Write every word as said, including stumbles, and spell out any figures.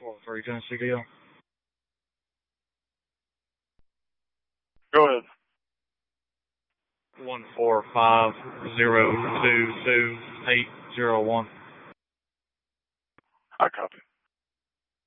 four three Tennessee D L. Go ahead. One four five zero two two eight zero one. I copy.